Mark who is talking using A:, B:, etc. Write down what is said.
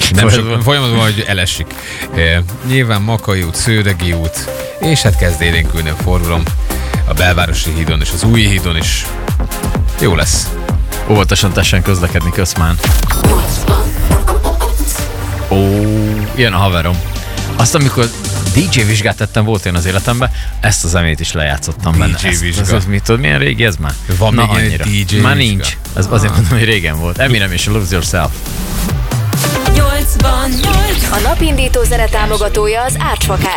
A: Nem sok, folyamatban, hogy elesik. Nyilván Makai út, Szőregi út, és hát kezd élénkülni a forgalom a Belvárosi hídon és az Új hídon is. Jó lesz.
B: Óvatosan tessen közlekedni, köszmán. Jön a haverom. Azt, amikor DJ vizsgát tettem, volt én az életemben, ezt a zenét is lejátszottam benne.
A: DJ vizsga.
B: Ez mit tudod, milyen régi ez már?
A: Van még annyira. DJ vizsga?
B: Már nincs. Ez azért mondom, hogy régen volt. Eminem és Lose Yourself.
C: 88. A napindító zene támogatója az Ács